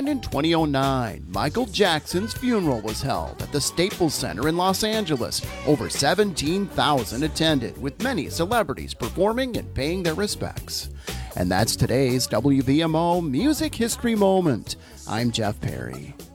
in 2009, Michael Jackson's funeral was held at the Staples Center in Los Angeles. Over 17,000 attended, with many celebrities performing and paying their respects. And that's today's WVMO Music History Moment. I'm Jeff Perry.